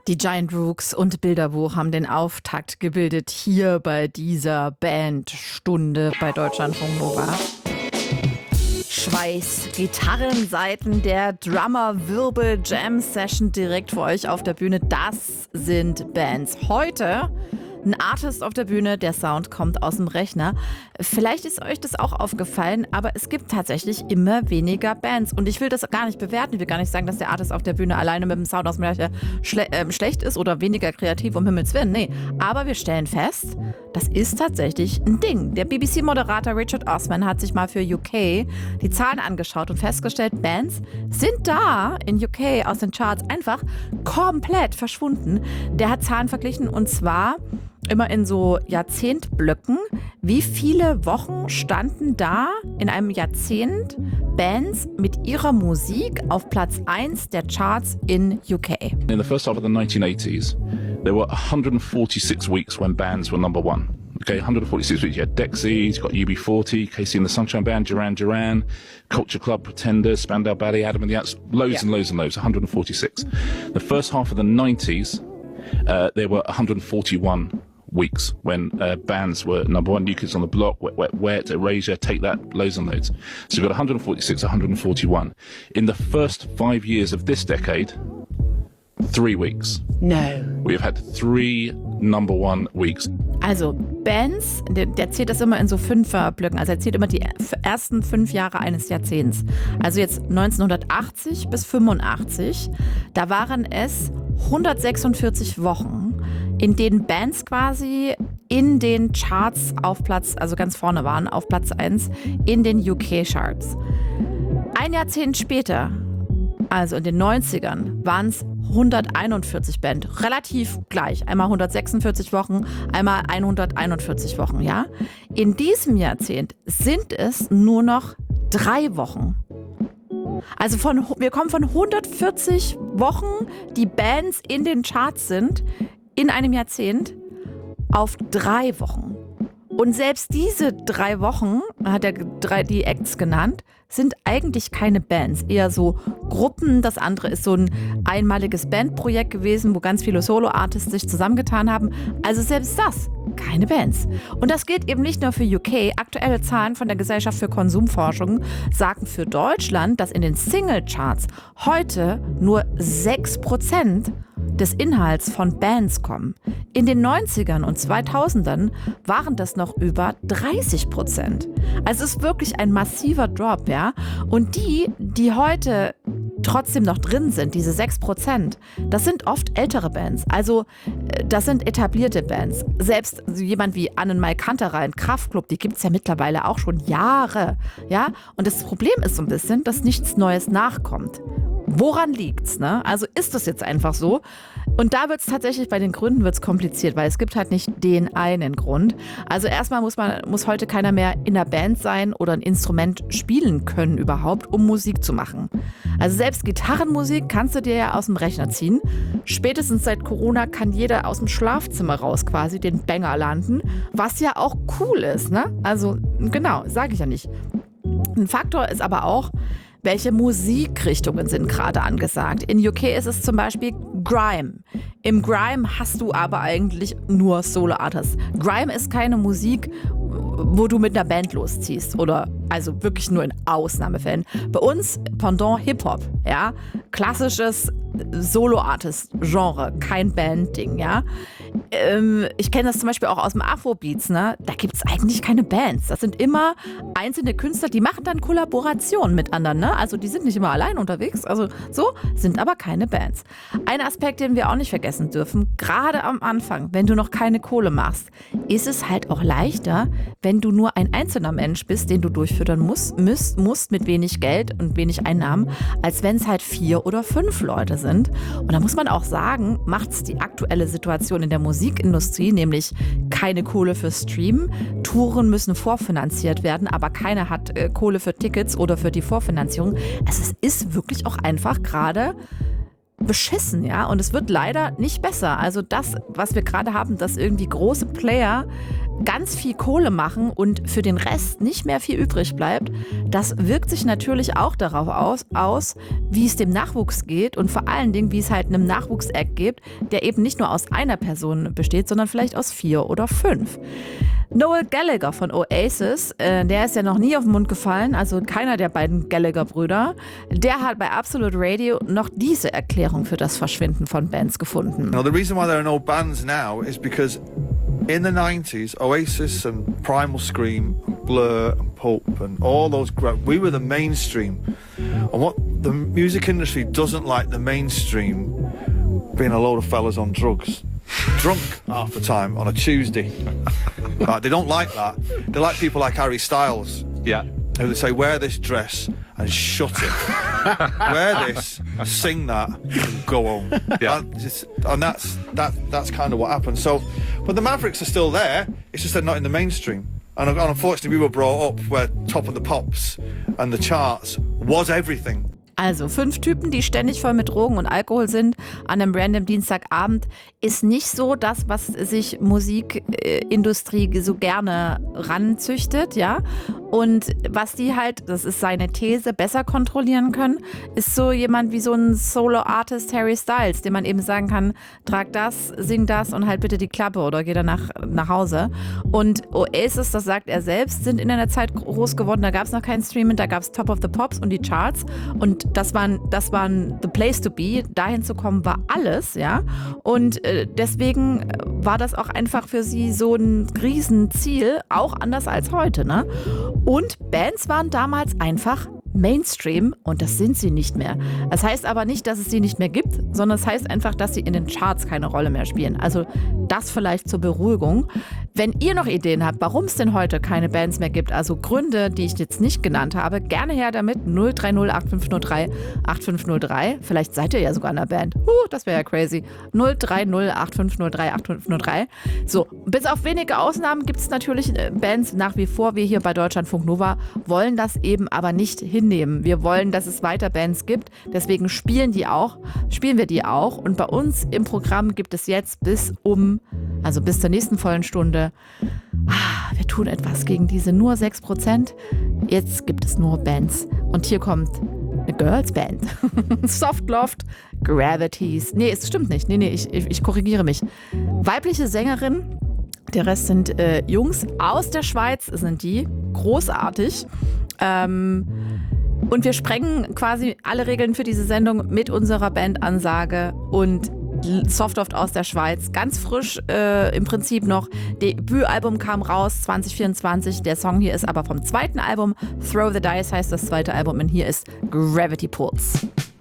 Die Giant Rooks und Bilderbuch haben den Auftakt gebildet hier bei dieser Bandstunde bei Deutschlandfunk Nova. Schweiß, Gitarrenseiten, der Drummer-Wirbel, Jam-Session direkt für euch auf der Bühne. Das sind Bands. Heute ein Artist auf der Bühne, der Sound kommt aus dem Rechner. Vielleicht ist euch das auch aufgefallen, aber es gibt tatsächlich immer weniger Bands. Und ich will das gar nicht bewerten. Ich will gar nicht sagen, dass der Artist auf der Bühne alleine mit dem Sound aus dem Rechner schlecht ist oder weniger kreativ, um Himmels Willen. Nee, aber wir stellen fest, das ist tatsächlich ein Ding. Der BBC-Moderator Richard Osman hat sich mal für UK die Zahlen angeschaut und festgestellt, Bands sind da in UK aus den Charts einfach komplett verschwunden. Der hat Zahlen verglichen und zwar immer in so Jahrzehntblöcken. Wie viele Wochen standen da in einem Jahrzehnt Bands mit ihrer Musik auf Platz 1 der Charts in UK? In the first half of the 1980s, there were 146 weeks when bands were number one. Okay, 146 weeks. You had Dexys, you got UB40, Casey and the Sunshine Band, Duran Duran, Culture Club, Pretenders, Spandau Ballet, Adam and the Ants, loads and loads and loads, 146. The first half of the 90s, there were 141 weeks when bands were number one. New Kids on the Block, Wet Wet Wet, Erasure, Take That, loads and loads. So we've got 146, 141. In the first 5 years of this decade, 3 weeks. No. We've had 3 number one weeks. Also Bands, der zählt das immer in so Fünferblöcken. Also er zählt immer die ersten 5 Jahre eines Jahrzehnts. Also jetzt 1980 bis 85, da waren es 146 Wochen, in denen Bands quasi in den Charts auf Platz, also ganz vorne waren, auf Platz 1 in den UK-Charts. Ein Jahrzehnt später, also in den 90ern, waren es 141 Bands, relativ gleich. Einmal 146 Wochen, einmal 141 Wochen, ja. In diesem Jahrzehnt sind es nur noch 3 Wochen. Also wir kommen von 140 Wochen, die Bands in den Charts sind, in einem Jahrzehnt, auf 3 Wochen. Und selbst diese 3 Wochen, hat er die Acts genannt, sind eigentlich keine Bands, eher so Gruppen. Das andere ist so ein einmaliges Bandprojekt gewesen, wo ganz viele Solo-Artists sich zusammengetan haben. Also selbst das, keine Bands. Und das gilt eben nicht nur für UK. Aktuelle Zahlen von der Gesellschaft für Konsumforschung sagen für Deutschland, dass in den Single-Charts heute nur 6% des Inhalts von Bands kommen. In den 90ern und 2000ern waren das noch über 30%. Also es ist wirklich ein massiver Drop, ja. Und die heute trotzdem noch drin sind, diese 6%, das sind oft ältere Bands. Also das sind etablierte Bands. Selbst jemand wie Annenmai Kanterei, Kraftklub, die gibt es ja mittlerweile auch schon Jahre, ja. Und das Problem ist so ein bisschen, dass nichts Neues nachkommt. Woran liegt's, ne? Also ist das jetzt einfach so? Und da wird es tatsächlich, bei den Gründen wird es kompliziert, weil es gibt halt nicht den einen Grund. Also erstmal muss heute keiner mehr in der Band sein oder ein Instrument spielen können überhaupt, um Musik zu machen. Also selbst Gitarrenmusik kannst du dir ja aus dem Rechner ziehen. Spätestens seit Corona kann jeder aus dem Schlafzimmer raus quasi den Banger landen, was ja auch cool ist, ne? Also genau, sage ich ja nicht. Ein Faktor ist aber auch, welche Musikrichtungen sind gerade angesagt? In UK ist es zum Beispiel Grime. Im Grime hast du aber eigentlich nur Solo-Artists. Grime ist keine Musik, wo du mit einer Band losziehst oder also wirklich nur in Ausnahmefällen. Bei uns Pendant Hip-Hop, ja, klassisches Solo-Artist-Genre, kein Band-Ding, ja. Ich kenne das zum Beispiel auch aus dem Afrobeats, ne? Da gibt es eigentlich keine Bands. Das sind immer einzelne Künstler, die machen dann Kollaborationen mit anderen, ne? Also die sind nicht immer allein unterwegs, also so, sind aber keine Bands. Ein Aspekt, den wir auch nicht vergessen dürfen, gerade am Anfang, wenn du noch keine Kohle machst, ist es halt auch leichter, wenn du nur ein einzelner Mensch bist, den du durchfüttern musst mit wenig Geld und wenig Einnahmen, als wenn es halt 4 oder 5 Leute sind. Und da muss man auch sagen, macht es die aktuelle Situation in der Musikindustrie, nämlich keine Kohle für Streamen. Touren müssen vorfinanziert werden, aber keiner hat Kohle für Tickets oder für die Vorfinanzierung. Also es ist wirklich auch einfach gerade beschissen, ja, und es wird leider nicht besser. Also das, was wir gerade haben, dass irgendwie große Player ganz viel Kohle machen und für den Rest nicht mehr viel übrig bleibt, das wirkt sich natürlich auch darauf aus, wie es dem Nachwuchs geht und vor allen Dingen, wie es halt einem Nachwuchsact gibt, der eben nicht nur aus einer Person besteht, sondern vielleicht aus 4 oder 5. Noel Gallagher von Oasis, der ist ja noch nie auf den Mund gefallen, also keiner der beiden Gallagher-Brüder, der hat bei Absolute Radio noch diese Erklärung für das Verschwinden von Bands gefunden. Now, the reason why there are no bands now is because in the 90s, Oasis and Primal Scream, and Blur and Pulp and all those, we were the mainstream. And what the music industry doesn't like the mainstream being a load of fellas on drugs. Drunk half the time on a Tuesday. They don't like that. They like people like Harry Styles. Yeah. Who they say, wear this dress and shut it. Wear this, sing that, and go home. Yeah. And that's kind of what happened. So, but the Mavericks are still there. It's just they're not in the mainstream. And unfortunately, we were brought up where Top of the Pops and the charts was everything. Also 5 Typen, die ständig voll mit Drogen und Alkohol sind an einem random Dienstagabend, ist nicht so das, was sich Musikindustrie so gerne ranzüchtet, ja. Und was die halt, das ist seine These, besser kontrollieren können, ist so jemand wie so ein Solo-Artist Harry Styles, dem man eben sagen kann, trag das, sing das und halt bitte die Klappe oder geh danach nach Hause. Und Oasis, das sagt er selbst, sind in einer Zeit groß geworden, da gab es noch kein Streaming, da gab es Top of the Pops und die Charts und das waren the place to be, dahin zu kommen war alles, ja. Und deswegen war das auch einfach für sie so ein Riesenziel, auch anders als heute, ne? Und Bands waren damals einfach Mainstream und das sind sie nicht mehr. Das heißt aber nicht, dass es sie nicht mehr gibt, sondern es heißt einfach, dass sie in den Charts keine Rolle mehr spielen. Also das vielleicht zur Beruhigung. Wenn ihr noch Ideen habt, warum es denn heute keine Bands mehr gibt, also Gründe, die ich jetzt nicht genannt habe, gerne her damit 030 8503 8503. Vielleicht seid ihr ja sogar in einer Band. Das wäre ja crazy. 030 8503 8503. So, bis auf wenige Ausnahmen gibt es natürlich Bands nach wie vor. Wir hier bei Deutschlandfunk Nova wollen das eben aber nicht hinnehmen. Wir wollen, dass es weiter Bands gibt. Deswegen spielen wir die auch. Und bei uns im Programm gibt es jetzt bis zur nächsten vollen Stunde, wir tun etwas gegen diese nur 6%. Jetzt gibt es nur Bands. Und hier kommt eine Girls Band. Softloft, Gravities. Nee, es stimmt nicht. Nee, ich korrigiere mich. Weibliche Sängerin. Der Rest sind Jungs aus der Schweiz, sind die. Großartig. Und wir sprengen quasi alle Regeln für diese Sendung mit unserer Bandansage und Softloft aus der Schweiz, ganz frisch im Prinzip noch. Debütalbum kam raus 2024, der Song hier ist aber vom zweiten Album. Throw the Dice heißt das zweite Album und hier ist Gravity Pulse.